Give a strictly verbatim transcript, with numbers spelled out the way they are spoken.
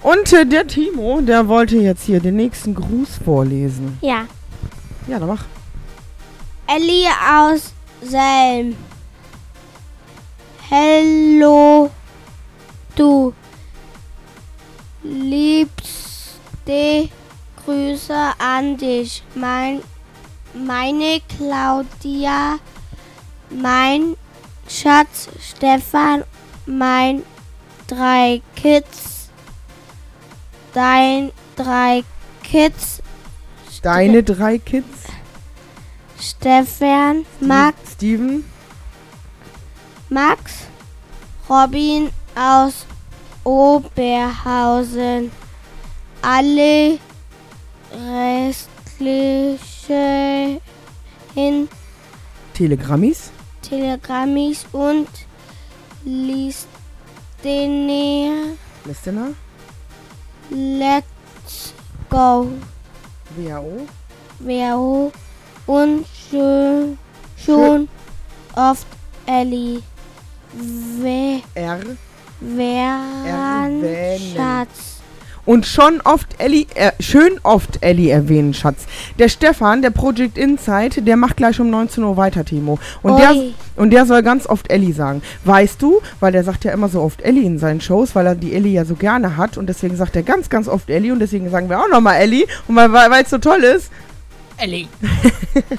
Und äh, der Timo, der wollte jetzt hier den nächsten Gruß vorlesen. Ja. Ja, dann mach. Elli aus Selm. Hallo, du liebste Grüße an dich. Mein, meine Claudia, mein Schatz Stefan, mein drei Kids, dein drei Kids, Deine drei Kids. Stefan, Max, Steven, Max, Robin aus Oberhausen, alle restlichen Telegrammis, Telegrammis und Listener. Listener, Let's go. W H O, W H O und schon, schon oft Elli. We, R, Wären Erwähnen. Schatz. und schon oft Elli, äh, schön oft Elli erwähnen, Schatz. Der Stefan, der Project Insight, der macht gleich um neunzehn Uhr weiter, Timo. Und der, und der soll ganz oft Elli sagen. Weißt du, weil der sagt ja immer so oft Elli in seinen Shows, weil er die Elli ja so gerne hat und deswegen sagt er ganz, ganz oft Elli und deswegen sagen wir auch nochmal Elli und weil es so toll ist. Elli.